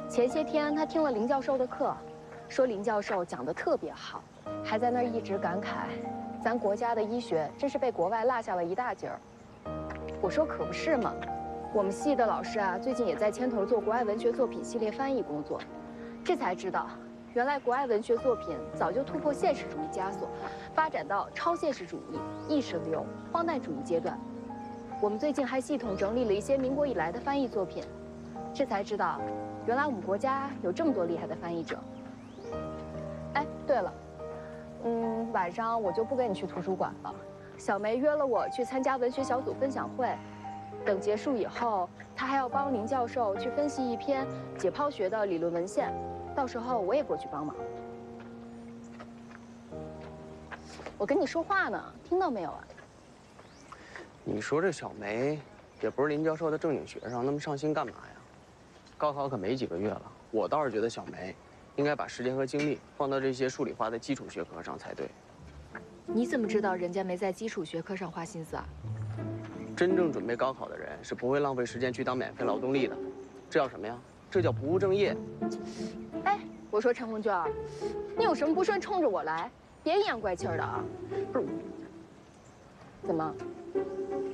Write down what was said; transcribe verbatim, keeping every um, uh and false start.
前些天他听了林教授的课，说林教授讲得特别好，还在那儿一直感慨，咱国家的医学真是被国外落下了一大截儿。我说可不是嘛，我们系的老师啊，最近也在牵头做国外文学作品系列翻译工作，这才知道，原来国外文学作品早就突破现实主义枷锁，发展到超现实主义、意识流、荒诞主义阶段。我们最近还系统整理了一些民国以来的翻译作品，这才知道，原来我们国家有这么多厉害的翻译者。哎，对了，嗯，晚上我就不跟你去图书馆了。小梅约了我去参加文学小组分享会，等结束以后，她还要帮林教授去分析一篇解剖学的理论文献，到时候我也过去帮忙。我跟你说话呢，听到没有啊？ 你说这小梅也不是林教授的正经学生，那么上心干嘛呀？高考可没几个月了，我倒是觉得小梅应该把时间和精力放到这些数理化的基础学科上才对。 你怎么知道人家没在基础学科上花心思啊？ 真正准备高考的人是不会浪费时间去当免费劳动力的，这叫什么呀？这叫不务正业。 哎，我说陈红娟，你有什么不顺冲着我来，别阴阳怪气的啊！不是，怎么？